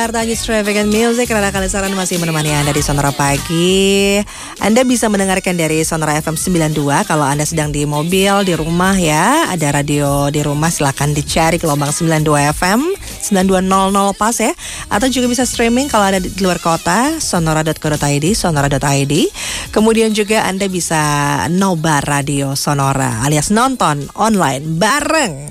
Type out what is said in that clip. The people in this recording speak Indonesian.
Artagi Traffic and Music, Rara Kalisaran masih menemani Anda di Sonora Pagi. Anda bisa mendengarkan dari Sonora FM 92 kalau Anda sedang di mobil, di rumah ya. Ada radio di rumah, silahkan dicari Gelombang 92 FM 9200 pas ya. Atau juga bisa streaming kalau ada di luar kota, sonora.co.id, sonora.id. Kemudian juga Anda bisa nobar radio Sonora alias nonton online bareng